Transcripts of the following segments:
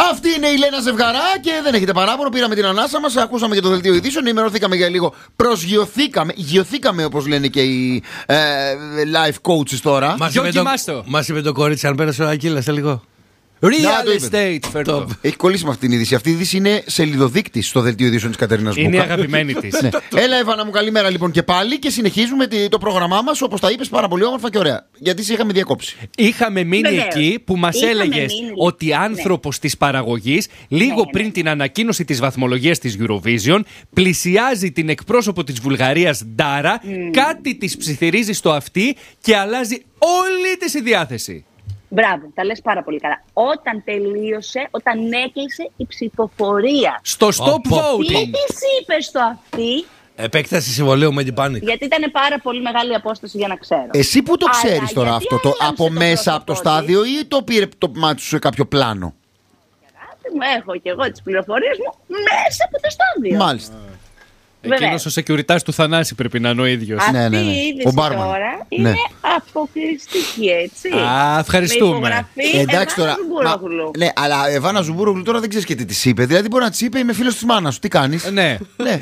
Αυτή είναι η Λένα Ζευγαρά και δεν έχετε παράπονο. Πήραμε την ανάσα μας, ακούσαμε και το δελτίο ειδήσεων, ενημερωθήκαμε για λίγο. Γειωθήκαμε όπως λένε και οι life coaches τώρα. Μας είπε το κορίτσι, αν πέρασε ο Ακύλας σε λίγο. Real estate, φέρτο. Έχει κολλήσει με αυτήν την είδηση. Αυτή η είδηση είναι σελιδοδείκτης στο δελτίο ειδήσεων της Κατερίνας Μπούκα. Είναι η αγαπημένη της. Ναι. Έλα, Εύανα μου, καλημέρα λοιπόν και πάλι. Και συνεχίζουμε το πρόγραμμά μας, όπως τα είπες, πάρα πολύ όμορφα και ωραία. Γιατί σε είχαμε διακόψει. Είχαμε μείνει εκεί που μας έλεγες ότι άνθρωπος της παραγωγής, λίγο πριν την ανακοίνωση της βαθμολογίας της Eurovision, πλησιάζει την εκπρόσωπο της Βουλγαρίας Ντάρα, κάτι της ψιθυρίζει στο αυτί και αλλάζει όλη της η διάθεση. Μπράβο, τα λες πάρα πολύ καλά. Όταν τελείωσε, όταν έκλεισε η ψηφοφορία. Στο stop voting. Τι της είπες στο αυτή? Επέκταση συμβολέου με την πάνικ. Γιατί ήταν πάρα πολύ μεγάλη απόσταση για να ξέρω. Εσύ που το ξέρεις τώρα αυτό, από μέσα από το στάδιο ή το πήρε το μάτι σου σε κάποιο πλάνο? Έχω και εγώ τις πληροφορίες μου μέσα από το στάδιο. Μάλιστα. Εκείνος ο securitas του Θανάση πρέπει να είναι ο ίδιος. Αυτή η είδηση τώρα είναι αποκλειστική, έτσι. Ευχαριστούμε. Με υπογραφή εντάξει τώρα. Ναι, αλλά Εβάνα Ζουμπούρογλου τώρα δεν ξέρεις και τι της είπε. Δηλαδή μπορεί να της είπε είμαι φίλος της μάνας σου. Τι κάνεις? Ναι.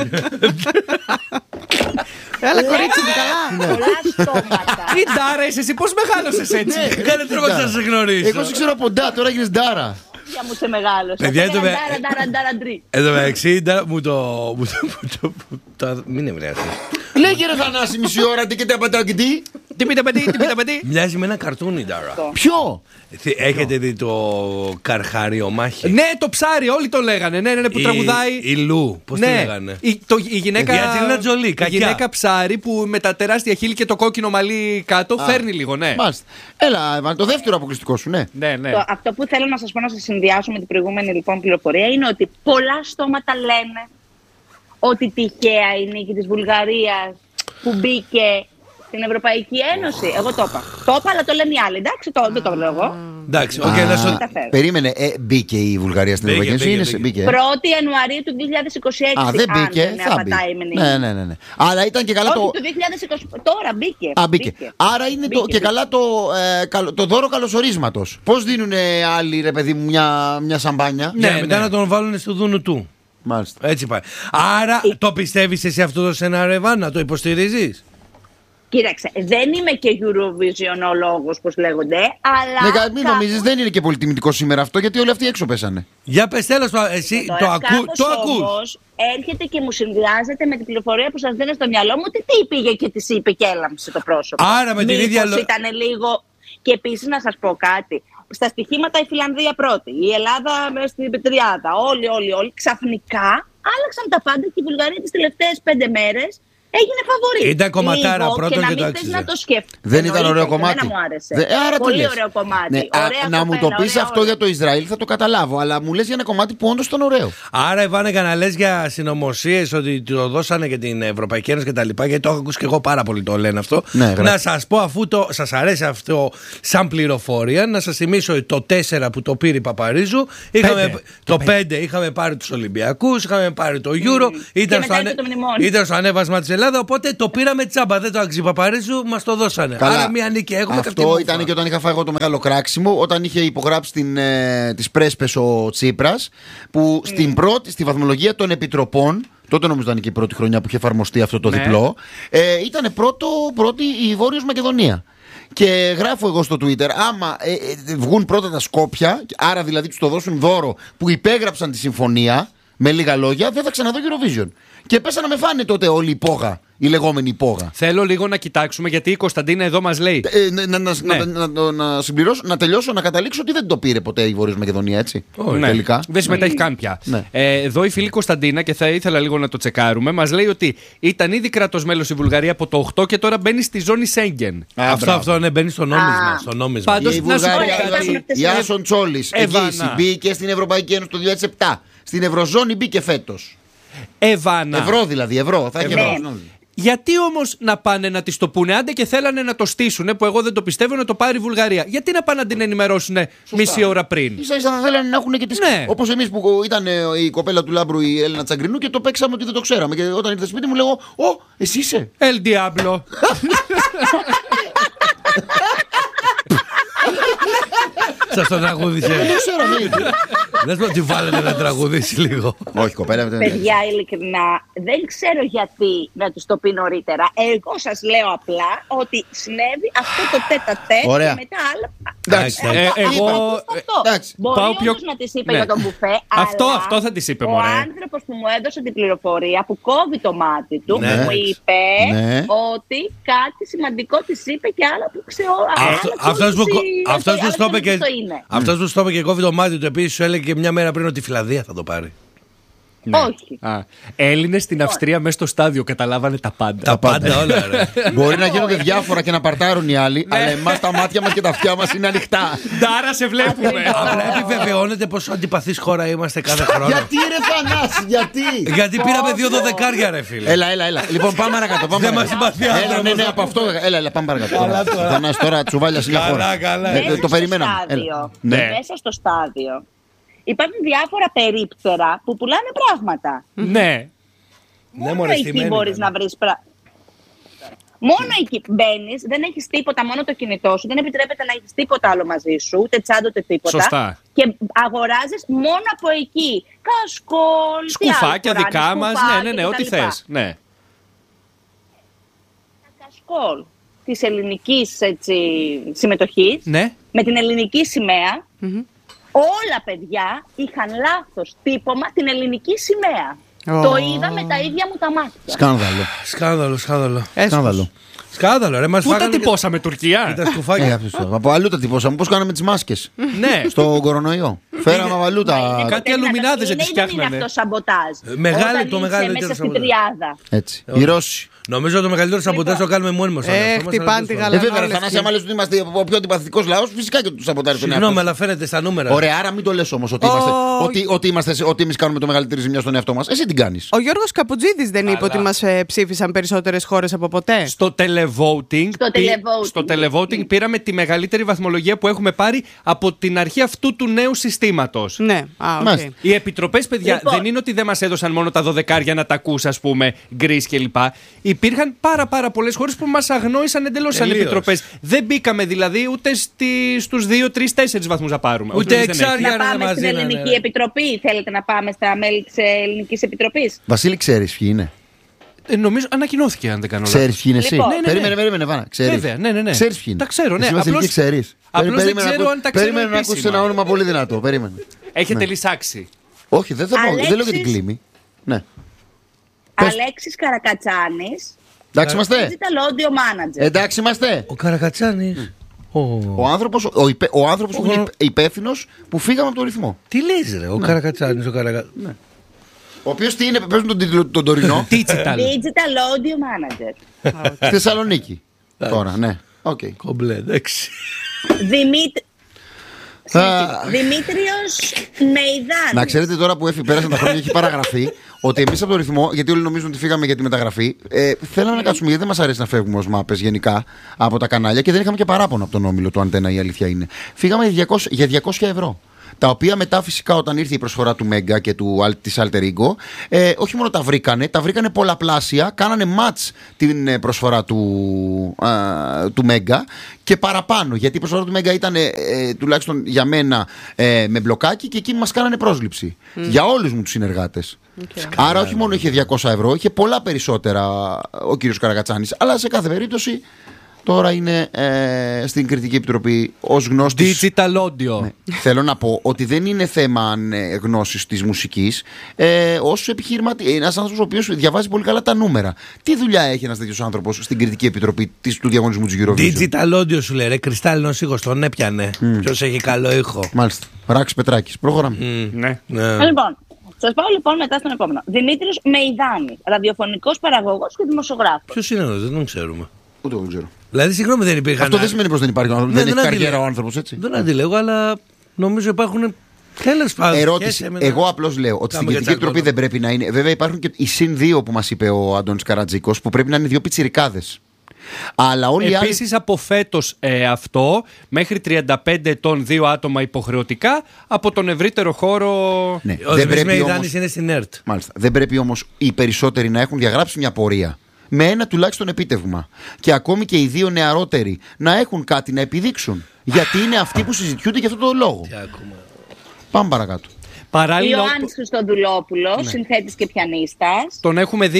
Έλα κορίτσι μου, καλά. Πολλά στόματα. Τι Ντάρα είσαι εσύ, πώς μεγάλωσες έτσι? Κάνε τρόπο να σε γνωρίσω. Εγώ σε ξέρω από Ντά, τώρα έγινες Ντάρα. Για μου σε μεγάλωσε. Παιδιά, εδώ μεταξύ μου το. Μην ευρέατε. Λέγε ρε Θανάση μισή ώρα τι και τα πατάκι τι. Τι πείτε παιδί. Μοιάζει με ένα καρτούνι Ντάρα. Ποιο? Έχετε δει το Καρχαριομάχη? Ναι, το ψάρι, όλοι το λέγανε. Ναι, που τραγουδάει. Η Λου, πώς τη λέγανε? Η γυναίκα ψάρι που με τα τεράστια χείλη και το κόκκινο μαλλί κάτω φέρνει λίγο, ναι. Μάλιστα. Έλα, Εβάνα, το δεύτερο αποκλειστικό σου, ναι. Αυτό που θέλω να σας πω, να σας συνδυάσω με την προηγούμενη λοιπόν πληροφορία, είναι ότι πολλά στόματα λένε ότι τυχαία η νίκη της Βουλγαρίας που μπήκε στην Ευρωπαϊκή Ένωση. Εγώ το είπα. Το είπα, αλλά το λένε οι άλλοι. Εντάξει, δεν το λέω εγώ. Εντάξει, περίμενε, μπήκε η Βουλγαρία στην Ευρωπαϊκή Ένωση? 1η Ιανουαρίου του 2026. Α, δεν μπήκε. Θα μπει. Ναι. Αλλά ήταν και καλά το 2020. Τώρα μπήκε. Άρα είναι και καλά το δώρο καλωσορίσματος. Πώς δίνουν άλλοι, ρε παιδί μου, μια σαμπάνια? Ναι, μετά να τον βάλουν στο δούνου του. Μάλιστα. Έτσι πάει. Άρα το πιστεύεις εσύ αυτό το σενάριο, Εβάνα, το υποστηρίζεις? Κοίταξε, δεν είμαι και Eurovisionologos, πως λέγονται, αλλά. Ναι, μην νομίζεις, δεν είναι και πολύ τιμητικό σήμερα αυτό, γιατί όλοι αυτοί έξω πέσανε. Για πες, τέλος, εσύ το ακούς. Έρχεται και μου συνδυάζεται με την πληροφορία που σας δίνω στο μυαλό μου ότι τι πήγε και της είπε και έλαμψε το πρόσωπο. Άρα με την ίδια ήταν λίγο. Και επίσης να σας πω κάτι. Στα στοιχήματα η Φιλανδία πρώτη, η Ελλάδα στην τριάδα, όλοι ξαφνικά άλλαξαν τα πάντα και η Βουλγαρία τις τελευταίες 5 μέρες έγινε φαβορί. Ήταν κομματάρα πρώτον και το άξιζε. Να το σκέφτεσαι. Δεν ήταν ωραίο κομμάτι? Μου άρεσε. Πολύ ωραίο κομμάτι. Ναι, να μου το πεις αυτό για το Ισραήλ θα το καταλάβω, αλλά μου λες για ένα κομμάτι που όντως ήταν ωραίο. Άρα, Εβάνα, για να λες για συνωμοσίες ότι το δώσανε και την Ευρωπαϊκή Ένωση και τα λοιπά, γιατί το έχω ακούσει και εγώ πάρα πολύ, το λένε αυτό. Ναι, να σας πω, αφού σας αρέσει αυτό σαν πληροφορία, να σας θυμίσω το 4 που το πήρε η Παπαρίζου. Το 5 είχαμε πάρει τους Ολυμπιακούς, είχαμε πάρει το Euro. Ήταν στο ανέβασμα της Ελλάδα, οπότε το πήραμε τσάμπα. Δεν το άξιζε η Παπαρίζου, μας το δώσανε. Καλά. Άρα μια νίκη έχουμε. Αυτό ήταν και όταν είχα φάει εγώ το μεγάλο κράξιμο, όταν είχε υπογράψει τις πρέσπες ο Τσίπρας, που στη βαθμολογία των επιτροπών, τότε νομίζω ήταν και η πρώτη χρονιά που είχε εφαρμοστεί αυτό το διπλό, ήταν πρώτη η Βόρειος Μακεδονία. Και γράφω εγώ στο Twitter, άμα βγουν πρώτα τα Σκόπια, άρα δηλαδή τους το δώσουν δώρο που υπέγραψαν τη συμφωνία, με λίγα λόγια, δεν θα ξαναδώ Eurovision. Και πέσα να με φάνε τότε όλη η πόγα, η λεγόμενη πόγα. Θέλω λίγο να κοιτάξουμε, γιατί η Κωνσταντίνα εδώ μας λέει. Να συμπληρώσω, να τελειώσω, να καταλήξω ότι δεν το πήρε ποτέ η Βόρειος Μακεδονία, έτσι. Τελικά. Δεν συμμετέχει καν πια. Εδώ η φίλη Κωνσταντίνα, και θα ήθελα λίγο να το τσεκάρουμε, μας λέει ότι ήταν ήδη κράτος μέλος η Βουλγαρία από το 8 και τώρα μπαίνει στη ζώνη Σέγγεν. Αυτό μπαίνει στο νόμισμα. Πάντως, η Βουλγαρία, η Άσον Τσόλης, μπήκε στην Ευρωπαϊκή Ένωση το 2007. Στην Ευρωζώνη μπήκε φέτος. Ευρώ δηλαδή, θα έχει ευρώ. Γιατί όμως να πάνε να της το πούνε, άντε και θέλανε να το στήσουνε, που εγώ δεν το πιστεύω, να το πάρει η Βουλγαρία. Γιατί να πάνε να την ενημερώσουνε μισή ώρα πριν? Ίσα-ίσα θα θέλανε να έχουν και τις. Ναι. Όπως εμείς που ήταν η κοπέλα του Λάμπρου, η Έλληνα Τσαγκρινού, και το παίξαμε ότι δεν το ξέραμε. Και όταν ήρθε σπίτι μου λέγω, εσύ είσαι. El Diablo. Σας το τραγούδισε. Δεν το ξέρω, Λες να τη βάλετε να τραγουδήσει λίγο. Όχι, κοπέλα. Παιδιά, ειλικρινά, δεν ξέρω γιατί να τους το πει νωρίτερα. Εγώ σας λέω απλά ότι συνέβη αυτό το τέτα-τέτ και μετά άλλα. Εντάξει, Μπορεί όντως να της είπε για τον μπουφέ, αυτό θα της είπε, ο άνθρωπος που μου έδωσε την πληροφορία, που κόβει το μάτι του, μου είπε ότι κάτι σημαντικό της είπε και άλλα που ξέρω. Αυτός που στο είπε και κόβει το μάτι του, επίσης σου έλεγε και μια μέρα πριν ότι η Φιλανδία θα το πάρει. Ναι. Όχι. Έλληνες στην Αυστρία μέσα στο στάδιο καταλάβανε τα πάντα. Τα πάντα όλα, ρε. Μπορεί να γίνονται διάφορα και να παρτάρουν οι άλλοι, αλλά εμάς τα μάτια μας και τα αυτιά μας είναι ανοιχτά. Ντάρα, σε βλέπουμε. Απλά επιβεβαιώνεται πόσο αντιπαθής χώρα είμαστε κάθε χρόνο. Γιατί ρε Θανάση, γιατί? Γιατί πήραμε 2 δωδεκάρια, ρε φίλε. Έλα. Λοιπόν, πάμε παρακάτω. Δεν μας συμπαθεί άνθρωπος. Ναι, από αυτό. Έλα, πάμε παρακάτω. Θανάση τώρα τσουβάλια σε μια χώρα. Το περιμέναμε. Μέσα στο στάδιο υπάρχουν διάφορα περίπτερα που πουλάνε πράγματα. Ναι. Μόνο εκεί μπορείς να βρεις πράγματα. Μόνο εκεί μπαίνεις, δεν έχεις τίποτα, μόνο το κινητό σου. Δεν επιτρέπεται να έχεις τίποτα άλλο μαζί σου, ούτε τσάντα ούτε τίποτα. Σωστά. Και αγοράζεις μόνο από εκεί. Κασκόλ, σκουφάκια δικά μας. Ναι, ό,τι θες. Ναι. Τα κασκόλ της ελληνικής συμμετοχής, ναι, με την ελληνική σημαία. Όλα, παιδιά, είχαν λάθος τύπομα την ελληνική σημαία. Το είδα με τα ίδια μου τα μάτια. Σκάνδαλο, ρε. Πού τα τυπώσαμε, Τουρκία? Τα σκουφάκια. Από αλλού τα τυπώσαμε. Πώς κάναμε τις μάσκες? Ναι. Στο κορονοϊό. Φέραμε από αλλού τα. Κάτι αλουμινάδες δεν τις φτιάχνανε. Είναι αυτό σαμποτάζ. Το μεγαλύτερο μέσα στην τριάδα. Έτσι. Οι Ρώσοι. Νομίζω το μεγαλύτερο σαμποτάζ το κάνουμε μόνοι μας. Χτυπάνε τη γαλανόλευκη. Βέβαια, Θανάση, άμα λες ότι είμαστε ο πιο αντιπαθητικός λαός, φυσικά και του σαμποτάρει τον εαυτό. Συγγνώμη, αλλά φαίνεται στα νούμερα. Ωραία, άρα μην το λες όμως ότι εμείς κάνουμε το μεγαλύτερη ζημιά στον εαυτό μας. Εσύ την κάνεις. Ο Γιώργος Καπουτζίδης δεν είπε ότι μας ψήφισαν περισσότερες χώρες από ποτέ? Στο televoting πήραμε τη μεγαλύτερη βαθμολογία που έχουμε πάρει από την αρχή αυτού του νέου συστήματος. Ναι. Οι επιτροπές, παιδιά, δεν είναι ότι δεν μας έδωσαν μόνο τα 12 να τα ακούς, ας πούμε, γκρίς κλπ. Υπήρχαν πάρα πολλές χώρες που μας αγνόησαν εντελώς σαν επιτροπές. Δεν μπήκαμε δηλαδή ούτε στους 2, 3, 4 βαθμούς να πάρουμε. Ούτε εξάρια να πάμε στην Ελληνική Επιτροπή. Θέλετε να πάμε στα μέλη της Ελληνικής Επιτροπής? Βασίλη, ξέρεις ποιοι είναι? Νομίζω ανακοινώθηκε, αν δεν κάνω λάθος. Ξέρεις ποιοι είναι εσύ? Περίμενε, Βάνα. Βέβαια, ναι. Ξέρεις ποιοι είναι? Τα ξέρω, ναι. Απλώς ξέρεις. Απλώς δεν ξέρω αν τα ξέρω. Περίμενε να ακούσεις ένα όνομα πολύ δυνατό. Περίμενε. Έχετε λυσάξει? Όχι, δεν θα πω. Δεν λέω για την κλίμη. Ναι. Αλέξης Καρακατσάνης. Εντάξει είμαστε. Digital Audio Manager. Εντάξει είμαστε. Ο Καρακατσάνης. Ο άνθρωπος που είναι υπεύθυνος που φύγαμε από το ρυθμό. Τι λες, ρε, ο Καρακατσάνης, ναι. Ο οποίος τι είναι, παίζουν τον τίτλο τον τωρινό. Digital Audio Manager. Στη Θεσσαλονίκη. Τώρα, ναι. Κομπλέ, εντάξει. Δημήτριος Μεϊδάνης. Να ξέρετε τώρα που πέρασαν τα χρόνια και έχει παραγραφεί ότι εμείς από το ρυθμό, γιατί όλοι νομίζουν ότι φύγαμε για τη μεταγραφή, θέλαμε να κάτσουμε γιατί δεν μας αρέσει να φεύγουμε ως μάπες γενικά από τα κανάλια και δεν είχαμε και παράπονο από τον όμιλο του Αντένα, η αλήθεια είναι. Φύγαμε για 200 ευρώ. Τα οποία μετά φυσικά όταν ήρθε η προσφορά του Μέγκα και της Alter Ego, όχι μόνο τα βρήκανε πολλαπλάσια, κάνανε match την προσφορά του Μέγκα και παραπάνω. Γιατί η προσφορά του Μέγκα ήταν τουλάχιστον για μένα με μπλοκάκι και εκείνοι μας κάνανε πρόσληψη. Για όλους μου τους συνεργάτες. Άρα όχι μόνο είχε 200 ευρώ, είχε πολλά περισσότερα ο κύριος Καρακατσάνης. Αλλά σε κάθε περίπτωση τώρα είναι στην Κριτική Επιτροπή ως γνώστης. Digital Audio. Ναι. Θέλω να πω ότι δεν είναι θέμα γνώσης της μουσικής. Ως επιχειρηματίας, ένας άνθρωπος ο οποίος διαβάζει πολύ καλά τα νούμερα. Τι δουλειά έχει ένας τέτοιος άνθρωπος στην Κριτική Επιτροπή του διαγωνισμού της Eurovision? Digital Audio σου λέει, ρε, κρυστάλλινος ήχος, τον έπιανε. Ποιος έχει καλό ήχο? Μάλιστα. Ράξης Πετράκης. Προχωράμε. Ναι. Λοιπόν, σας πάω λοιπόν μετά στον επόμενο. Δημήτριος Μεϊδάνης, ραδιοφωνικός παραγωγός και δημοσιογράφος. Ποιος είναι αυτό, δεν τον ξέρουμε. Ούτε δεν ξέρω. Δηλαδή, συγγνώμη, δεν υπήρχαν. Αυτό δεν σημαίνει πως δεν υπάρχει άνθρωπος. Δεν έχει καριέρα ο άνθρωπος, έτσι. Δεν αντιλέγω, αλλά νομίζω υπάρχουν. Τέλος πάντων. Ερώτηση. Εγώ απλώς λέω ότι στην Κριτική Επιτροπή δεν πρέπει να είναι. Βέβαια, υπάρχουν και οι συν 2 που μας είπε ο Αντώνης Καρατζίκος που πρέπει να είναι 2 πιτσιρικάδες. Αλλά όλοι οι άλλοι. Επίσης από φέτος αυτό, μέχρι 35 ετών 2 άτομα υποχρεωτικά από τον ευρύτερο χώρο. Ναι. Ο Μεϊδάνης είναι στην ΕΡΤ. Μάλιστα. Δεν πρέπει όμως οι περισσότεροι να έχουν διαγράψει μια πορεία με ένα τουλάχιστον επίτευγμα. Και ακόμη και οι 2 νεαρότεροι να έχουν κάτι να επιδείξουν. Γιατί είναι αυτοί που συζητιούνται για αυτόν τον λόγο. Πάμε παρακάτω. Παράλληλα, Ιωάννης Χριστοδουλόπουλος, συνθέτης και πιανίστας. Τον έχουμε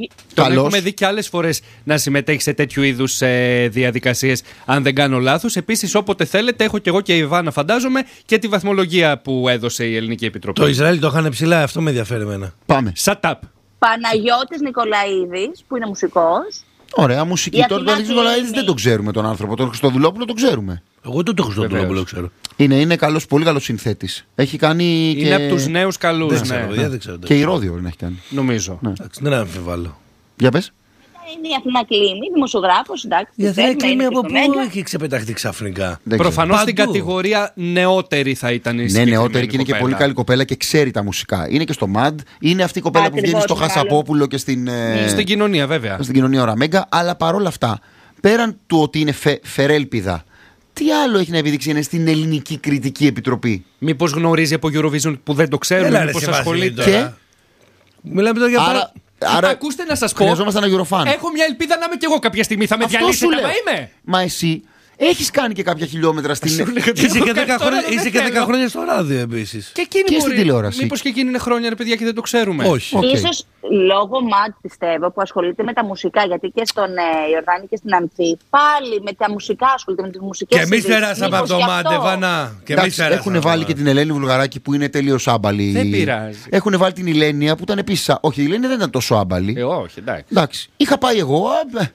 δει και άλλες φορές να συμμετέχει σε τέτοιου είδους διαδικασίες, αν δεν κάνω λάθος. Επίσης, όποτε θέλετε, έχω και εγώ και η Ιβάνα, φαντάζομαι, και τη βαθμολογία που έδωσε η Ελληνική Επιτροπή. Το Ισραήλ το είχαν ψηλά, αυτό με ενδιαφέρει εμένα. Πάμε. Shut up. Παναγιώτης Νικολαίδης, που είναι μουσικός. Ωραία, μουσική. Τώρα τον Νικολαίδη δεν τον ξέρουμε τον άνθρωπο. Τον Χριστοδουλόπουλο τον ξέρουμε. Εγώ τον Χριστοδουλόπουλο ξέρω. Είναι καλός, πολύ καλός συνθέτης. Έχει κάνει. Είναι από τους νέους καλούς. Δεν ξέρω. Και ηρώδιο δεν έχει κάνει. Νομίζω. Δεν αμφιβάλλω. Για πες. Είναι η Αθηνά Κλήμη, δημοσιογράφος, εντάξει. Η Αθηνά Κλήμη από πού έχει ξεπεταχθεί ξαφνικά? Προφανώς στην κατηγορία νεότερη θα ήταν η Ναι, νεότερη και είναι και πολύ καλή κοπέλα και ξέρει τα μουσικά. Είναι και στο MAD, είναι αυτή η κοπέλα που βγαίνει στο Χασαπόπουλο και στην κοινωνία, βέβαια. Στην κοινωνία Οραμέγκα. Αλλά παρόλα αυτά, πέραν του ότι είναι φερέλπιδα, τι άλλο έχει να επιδείξει είναι στην Ελληνική Κριτική Επιτροπή? Μήπως γνωρίζει από Eurovision που δεν το ξέρουν, μήπως ασχολείται. Μιλάμε τώρα για Άρα, ακούστε να σας πω. Χρειαζόμαστε ένα Eurofan. Έχω μια ελπίδα να είμαι κι εγώ κάποια στιγμή. Θα με διαλύσετε, μα είμαι. Μα εσύ έχεις κάνει και κάποια χιλιόμετρα στην. Είσαι και 10 χρόνια στο ράδιο επίσης. Και στην τηλεόραση. Μήπως και εκείνη είναι χρόνια, ρε παιδιά, και δεν το ξέρουμε. Όχι. Ίσως λόγω MAD, πιστεύω, που ασχολείται με τα μουσικά. Γιατί και στον Ιορδάνη και στην Ανθή πάλι με τα μουσικά ασχολείται, με τις μουσικές. Και εμείς περάσαμε από το MAD, Βανά. Έχουν βάλει και την Ελένη Βουλγαράκη που είναι τελείως άμπαλη. Δεν πειράζει. Έχουν βάλει την Ηλένια που ήταν επίσης. Όχι, η Ηλένια δεν ήταν τόσο άμπαλη. Όχι, εντάξει. Είχα πάει εγώ.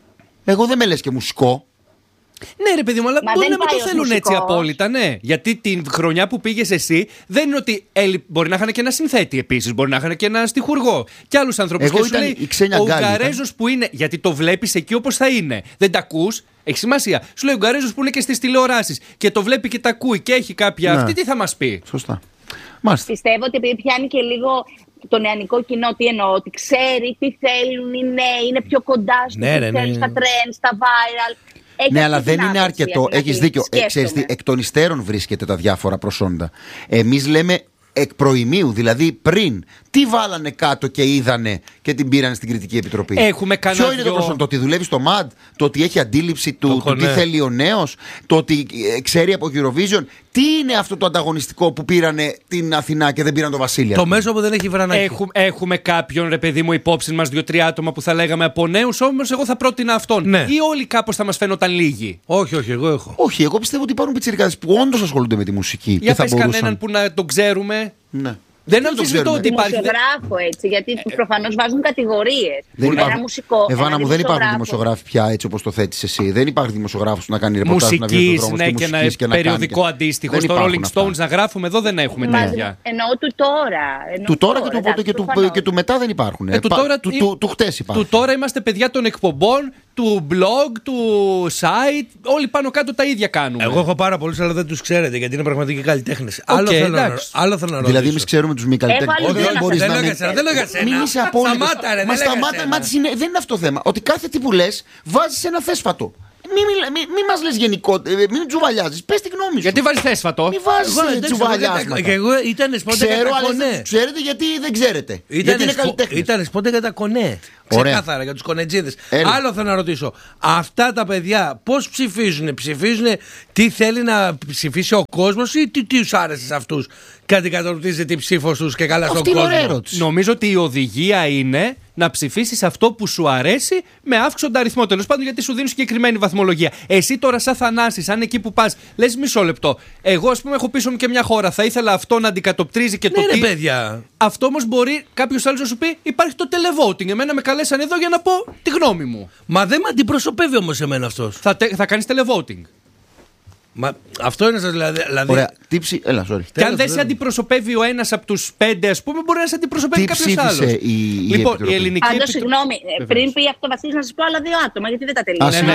Εγώ δεν με λες και μουσικό. Ναι, ρε παιδί μου, αλλά μπορεί να μην το θέλουν έτσι απόλυτα, ναι. Γιατί την χρονιά που πήγες εσύ, δεν είναι ότι μπορεί να είχαν και ένα συνθέτη επίσης, μπορεί να είχαν και ένα στιχουργό και άλλους ανθρώπους. Εγώ ήταν η Ξένια Γκάλη. Ο Ουγγαρέζος που είναι, γιατί το βλέπεις εκεί όπως θα είναι. Δεν τα ακούς, έχει σημασία. Σου λέει ο Ουγγαρέζος που είναι και στις τηλεοράσεις και το βλέπει και τα ακούει και έχει κάποια. Αυτή τι θα μας πει? Σωστά. Πιστεύω ότι επειδή πιάνει και λίγο το νεανικό κοινό, τι εννοώ, ότι ξέρει τι θέλουν οι νέοι, είναι πιο κοντά στο τι θέλουν στα trends, στα viral. Ναι, αλλά δεν είναι αρκετό. Έχεις δίκιο. Ξέρεις τι, εκ των υστέρων βρίσκεται τα διάφορα προσόντα. Εμείς λέμε εκ προημίου, δηλαδή πριν. Τι βάλανε κάτω και είδανε και την πήραν στην Κριτική Επιτροπή? Ποιο είναι το προσόντα? Το ότι δουλεύει στο MAD, το ότι έχει αντίληψη του τι θέλει ο νέος, το ότι ξέρει από Eurovision. Τι είναι αυτό το ανταγωνιστικό που πήρανε την Αθηνά και δεν πήραν το Βασίλειο? Το μέσο που δεν έχει βρανάκι. Έχουμε κάποιον, ρε παιδί μου, υπόψη μας 2-3 άτομα που θα λέγαμε από νέους, όμως εγώ θα πρότεινα αυτόν. Ναι. Ή όλοι κάπως θα μας φαίνονταν λίγοι? Όχι, εγώ έχω. Όχι, εγώ πιστεύω ότι υπάρχουν πιτσιρικάδες που όντως ασχολούνται με τη μουσική. Για πες κανέναν που να τον ξέρουμε. Ναι. Δεν αμφισβητώ ότι υπάρχει. Δημοσιογράφο έτσι, γιατί προφανώς βάζουν κατηγορίες. Ένα μουσικό. Εβάνα μου, δεν υπάρχουν δημοσιογράφοι πια έτσι όπως το θέτεις εσύ. Δεν υπάρχει δημοσιογράφος που να κάνει ρεπορτάζ, να βγει στον δρόμο, και ένα περιοδικό αντίστοιχο. Στο Rolling Stones να γράφουμε, εδώ δεν έχουμε τέτοια. Εννοώ του τώρα. Του τώρα και του μετά δεν υπάρχουν. Του χτες υπάρχουν. Του τώρα είμαστε παιδιά των εκπομπών, του blog, του site. Όλοι πάνω κάτω τα ίδια κάνουμε. Εγώ έχω πάρα πολλούς, αλλά δεν τους ξέρετε γιατί είναι πραγματικοί καλλιτέχνες. Άλλο θέλω να ρωτήσω. Δηλαδή, εμείς ξέρουμε τους μη καλλιτέχνες. Δεν μπορείς να μην. Δεν λέω για σένα. Μην είσαι απόλυτος. Μα σταμάτα, δεν είναι αυτό το θέμα. Ότι κάθε τι που λες βάζεις ένα θέσφατο. Μην μας λες γενικότερα, μην τσουβαλιάζεις. Πες τη γνώμη σου. Γιατί βάζεις θέσφατο? Μην βάζεις τσουβαλιάσματα. Και εγώ ήταν σπόντα για τα κονέ. Ξέρετε γιατί δεν ξέρετε? Γιατί είναι καλλιτέχνες. Ήταν σπόντα για τα κονέ. Ξεκάθαρα για τους κονετζίδες. Άλλο θέλω να ρωτήσω. Αυτά τα παιδιά πώς ψηφίζουν? Ψηφίζουν τι θέλει να ψηφίσει ο κόσμος ή τι τους άρεσε σε αυτούς? Κάτι κατορτίζεται η ψήφος τους και καλά στον κόσμο. Νομίζω ότι η οδηγία είναι να ψηφίσεις αυτό που σου αρέσει με αύξοντα αριθμό. Τέλος πάντων, γιατί σου δίνουν συγκεκριμένη βαθμολογία. Εσύ τώρα, σαν Θανάσης, αν εκεί που πας, λες μισό λεπτό. Εγώ, ας πούμε, έχω πίσω μου και μια χώρα. Θα ήθελα αυτό να αντικατοπτρίζει και το τι. Παιδιά. Αυτό όμως μπορεί κάποιος άλλος να σου πει: υπάρχει το televoting. Εμένα με καλέσαν εδώ για να πω τη γνώμη μου. Μα δεν με αντιπροσωπεύει όμως εμένα αυτός. Θα κάνεις televoting. Μα αυτό είναι δηλαδή. Ωραία, τύψη. Έλα, sorry. Και αν δεν σε αντιπροσωπεύει ο ένας από τους 5, ας πούμε, μπορεί να σε αντιπροσωπεύει κάποιος άλλος. Λοιπόν, η Ελληνική Επιτροπή. Συγγνώμη, πριν πει αυτό Βασίλης, να σας πω άλλα 2 άτομα, γιατί δεν τα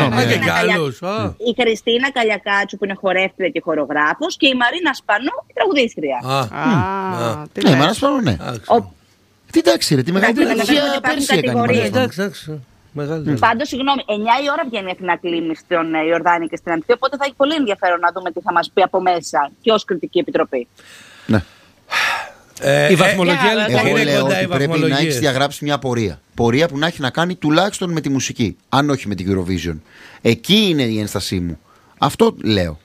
τελείωσα. Η Χριστίνα Καλιακάτσου που είναι χορεύτρια και χορογράφος και η Μαρίνα Σπανού, η τραγουδίστρια. Ναι, η Μαρίνα Σπανού, ναι. Τι εντάξει, ρε, τη μεγαλύτερη επιτυχία πέρσι έκανε. Εντάξει. Πάντως, συγγνώμη, 9 η ώρα βγαίνει η Αθηνά Κλήμη στον Ιορδάνη και στην Ανθή, οπότε θα έχει πολύ ενδιαφέρον να δούμε τι θα μας πει από μέσα και ως Κριτική Επιτροπή. Ναι. Η βαθμολογία εγώ λέω ότι πρέπει να έχεις διαγράψει μια πορεία. Πορεία που να έχει να κάνει τουλάχιστον με τη μουσική, αν όχι με την Eurovision. Εκεί είναι η ένστασή μου. Αυτό λέω.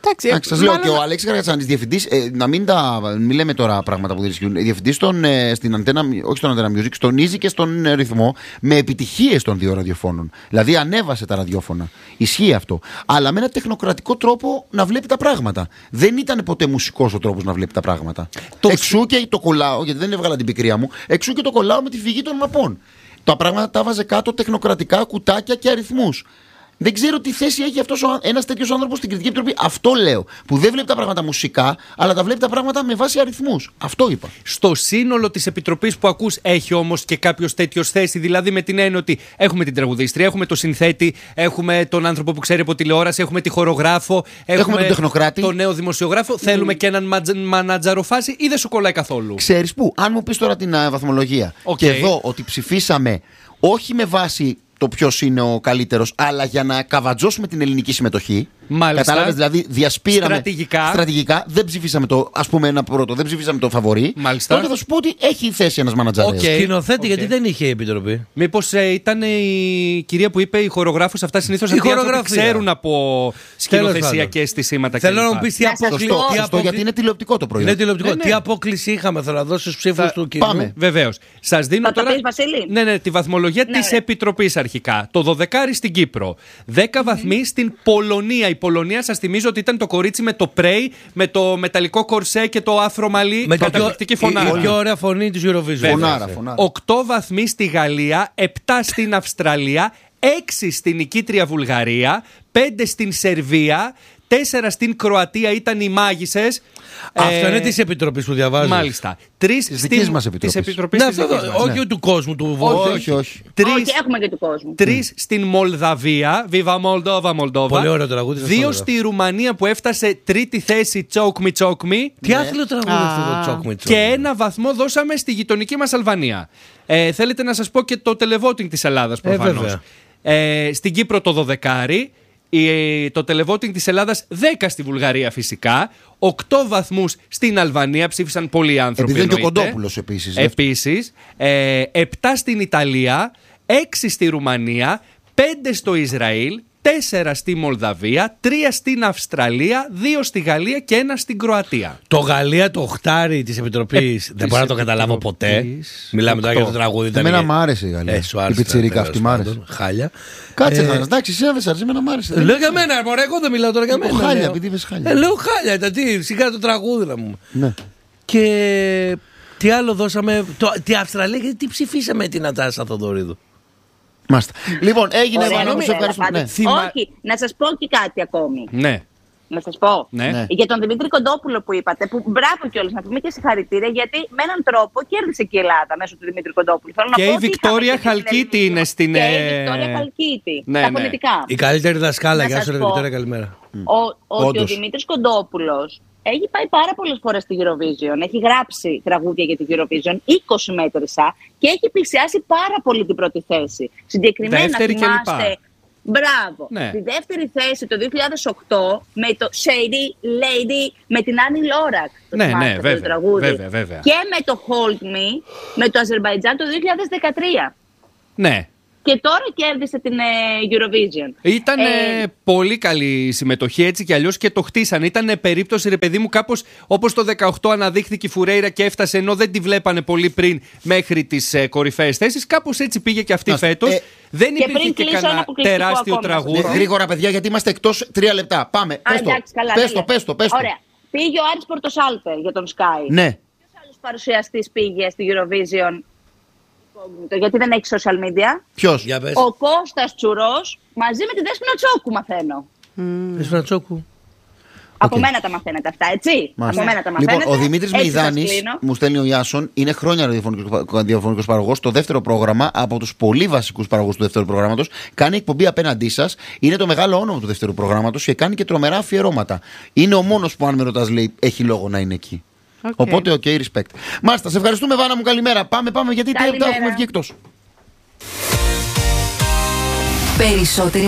Εντάξει, σας λέω και ο Αλέξης Καρακατσάνης, διευθυντής, να μην λέμε τώρα πράγματα που δεν ισχύουν. Διευθυντής στην Αντένα, όχι στον Αντένα Music, στον Easy και στον Ρυθμό, με επιτυχίες των δύο ραδιοφώνων. Δηλαδή ανέβασε τα ραδιόφωνα. Ισχύει αυτό. Αλλά με ένα τεχνοκρατικό τρόπο να βλέπει τα πράγματα. Δεν ήταν ποτέ μουσικός ο τρόπος να βλέπει τα πράγματα. Εξού και το κολλάω, γιατί δεν έβγαλα την πικρία μου, εξού και το κολλάω με τη φυγή των μαπών. Τα πράγματα τα βάζε κάτω τεχνοκρατικά, κουτάκια και αριθμούς. Δεν ξέρω τι θέση έχει ένας τέτοιος άνθρωπος στην Κριτική Επιτροπή. Αυτό λέω. Που δεν βλέπει τα πράγματα μουσικά, αλλά τα βλέπει τα πράγματα με βάση αριθμούς. Αυτό είπα. Στο σύνολο της Επιτροπής που ακούς, έχει όμως και κάποιος τέτοιος θέση. Δηλαδή με την έννοια ότι έχουμε την τραγουδίστρια, έχουμε το συνθέτη, έχουμε τον άνθρωπο που ξέρει από τηλεόραση, έχουμε τη χορογράφο, έχουμε τον τεχνοκράτη, τον νέο δημοσιογράφο. Θέλουμε και έναν μανατζαροφάση ή δεν σου κολλάει καθόλου? Ξέρεις πού, αν μου πεις τώρα την βαθμολογία και εδώ ότι ψηφίσαμε όχι με βάση το ποιος είναι ο καλύτερος, αλλά για να καβατζώσουμε την ελληνική συμμετοχή. Μάλιστα. Κατάλαβες, δηλαδή διασπήραμε στρατηγικά. Δεν ψηφίσαμε το, ας πούμε, ένα πρώτο, δεν ψηφίσαμε το φαβορί. Μάλιστα. Τότε θα σου πω ότι έχει θέση ένας μανατζαρέος. Σκηνοθέτη, γιατί δεν είχε η Επιτροπή? Μήπως ήταν η κυρία που είπε η χορογράφος, αυτά συνήθως αυτοί οι άνθρωποι ξέρουν από σκηνοθεσία και αισθήματα. Θέλω να μου πεις τι απόκληση. Γιατί είναι τηλεοπτικό το προϊόν. Είναι τηλεοπτικό. Τι απόκληση είχαμε, θέλω να δώσω στους ψήφους του κοινού. Πάμε. Βεβαίως. Σας δίνω τώρα. Ναι, τη βαθμολογία της Επιτροπής αρχικά. Το 12 στην Κύπρο. 10 βαθμοί στην Πολωνία. Η Πολωνία, σας θυμίζω ότι ήταν το κορίτσι με το πρέι, με το μεταλλικό κορσέ και το άφρο μαλλί. Με καταπληκτική φωνάρα. Η πιο ωραία φωνή της Eurovision. Φωνάρα. 8 βαθμοί στη Γαλλία, 7 στην Αυστραλία, 6 στην νικήτρια Βουλγαρία, 5 στην Σερβία, 4 στην Κροατία ήταν οι μάγισσες. Αυτό είναι της Επιτροπής που διαβάζω. Μάλιστα. 3 της δικής μας Επιτροπής. Όχι του κόσμου του Βόλου. Όχι. 3 έχουμε και του κόσμου. 3 στην Μολδαβία. Viva Moldova, Moldova. Πολύ ωραίο τραγούδι. 2 στη Ρουμανία που έφτασε τρίτη θέση, Choke Me, Choke Me. Τι άθλιο τραγούδι αυτό το Choke Me. Και 1 βαθμό δώσαμε στη γειτονική μας Αλβανία. Θέλετε να σας πω και το televoting της Ελλάδας προφανώς. Στην Κύπρο το 12. Το televoting της Ελλάδας 10 στη Βουλγαρία φυσικά, 8 βαθμούς στην Αλβανία, ψήφισαν πολλοί άνθρωποι. Επειδή είναι και ο Κοντόπουλος επίσης. 7 στην Ιταλία, 6 στη Ρουμανία, 5 στο Ισραήλ, 4 στη Μολδαβία, 3 στην Αυστραλία, 2 στη Γαλλία και 1 στην Κροατία. Το Γαλλία, το οχτάρι της Επιτροπής, δεν μπορώ να το καταλάβω ποτέ. Μιλάμε τώρα για το τραγούδι. Εμένα μ' άρεσε η Γαλλία. Η πιτσιρίκα αυτή μ' άρεσε. Χάλια. Κάτσε να εντάξει, εσύ δεν σ' άρεσε, εμένα μ' άρεσε. Λέω για μένα, μωρέ, εγώ δεν μιλάω τώρα για μένα. Χάλια, επειδή είπες χάλια. Λέω χάλια, τι, σιγά το τραγούδι να μου. Και τι άλλο δώσαμε, τη Αυστραλία, γιατί τι ψηφίσαμε την Νατάσα Θοδωρίδου. Μάλιστα. Λοιπόν, έγινε Βανό, σε ευχαριστούμε. Όχι, να σας πω και κάτι ακόμη. Ναι. Να σας πω. Ναι. Για τον Δημήτρη Κοντόπουλο που είπατε, που μπράβο κιόλας, να πούμε και συγχαρητήρια, γιατί με έναν τρόπο κέρδισε και η Ελλάδα μέσω του Δημήτρη Κοντόπουλου. Και η Βικτόρια Χαλκίτη είναι στην. Και η Βικτόρια Χαλκίτη. Ναι, τα φωνητικά. Η καλύτερη δασκάλα. Γεια σου, Βικτόρια, καλημέρα. Ότι ο Δημήτρης Κοντόπουλος έχει πάει πάρα πολλές φορές στη Eurovision, έχει γράψει τραγούδια για την Eurovision, 20 μέτρησα, και έχει πλησιάσει πάρα πολύ την πρώτη θέση. Συγκεκριμένα θυμάστε. Μπράβο. Ναι. Τη δεύτερη θέση το 2008 με το Shady Lady με την Άννη Λόρακ. Ναι, βέβαια. Και με το Hold Me με το Αζερμπαϊτζάν το 2013. Ναι. Και τώρα κέρδισε την Eurovision. Ήταν πολύ καλή συμμετοχή, έτσι κι αλλιώς, και το χτίσανε. Ήταν περίπτωση, ρε παιδί μου, κάπως όπως το 18 αναδείχθηκε η Φουρέιρα και έφτασε, ενώ δεν τη βλέπανε πολύ πριν, μέχρι τις κορυφαίες θέσεις. Κάπως έτσι πήγε και αυτή φέτος. Δεν υπήρχε και κανένα τεράστιο τραγούδι. Γρήγορα, παιδιά, γιατί είμαστε εκτός 3 λεπτά. Πάμε. Πες το. Ωραία. Πήγε ο Άρης Πορτοσάλτε για τον Sky. Ναι. Ποιος άλλος παρουσιαστής πήγε στη Eurovision? Γιατί δεν έχει social media. Ποιος? Ο Κώστας Τσουρός μαζί με τη Δέσποινα Τσόκου, μαθαίνω. Δέσποινα Τσόκου. Από μένα τα μαθαίνετε αυτά, έτσι. Μάλιστα. Από μένα τα μαθαίνετε. Λοιπόν, ο Δημήτρης Μεϊδάνης, μου στέλνει ο Ιάσον, είναι χρόνια ραδιοφωνικός παραγωγός. Το δεύτερο πρόγραμμα, από τους πολύ βασικούς παραγωγούς του δεύτερου προγράμματος, κάνει εκπομπή απέναντί σας. Είναι το μεγάλο όνομα του δεύτερου προγράμματος και κάνει και τρομερά αφιερώματα. Είναι ο μόνος που, αν με ρωτάς, λέει, έχει λόγο να είναι εκεί. Οπότε, respect. Μάλιστα, σε ευχαριστούμε, Βάνα μου, καλημέρα. Πάμε, γιατί 3 λεπτά έχουμε βγει εκτός.